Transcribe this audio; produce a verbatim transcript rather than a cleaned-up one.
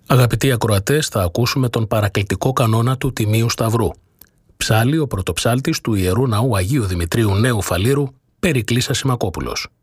Αγαπητοί ακροατές, θα ακούσουμε τον παρακλητικό κανόνα του Τιμίου Σταυρού. Ψάλλει ο πρωτοψάλτης του Ιερού Ναού Αγίου Δημητρίου Νέου Φαλήρου, Περικλής Ασημακόπουλος.